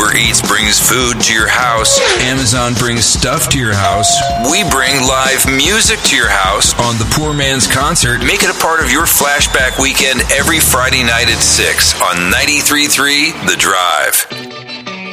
Uber Eats brings food to your house. Amazon brings stuff to your house. We bring live music to your house on the Poor Man's Concert. Make it a part of your flashback weekend every Friday night at 6 on 93.3 The Drive.